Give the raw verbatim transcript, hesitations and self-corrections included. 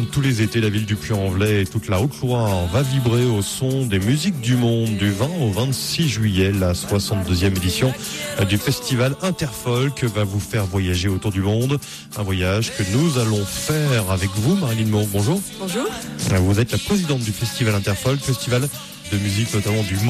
comme tous les étés, la ville du Puy-en-Velay et toute la Haute-Loire va vibrer au son des musiques du monde du vingt au vingt-six juillet. La soixante-deuxième édition du festival Interfolk va vous faire voyager autour du monde. Un voyage que nous allons faire avec vous, Marilyn Monk. Bonjour. Bonjour. Vous êtes la présidente du festival Interfolk, festival de musique notamment du monde.